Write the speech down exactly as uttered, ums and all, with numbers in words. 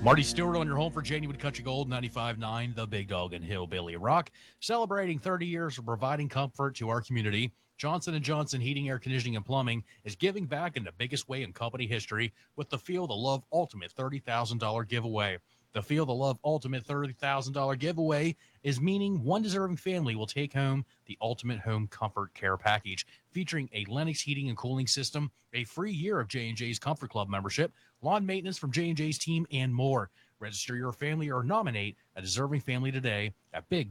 Marty Stewart on your home for Genuine Country Gold, ninety-five point nine, The Big Dog and Hillbilly Rock. Celebrating thirty years of providing comfort to our community, Johnson and Johnson Heating, Air Conditioning, and Plumbing is giving back in the biggest way in company history with the Feel the Love Ultimate thirty thousand dollars giveaway. The Feel the Love Ultimate thirty thousand dollars giveaway is meaning one deserving family will take home the Ultimate Home Comfort Care Package, featuring a Lennox heating and cooling system, a free year of J and J's Comfort Club membership, lawn maintenance from J and J's team, and more. Register your family or nominate a deserving family today at big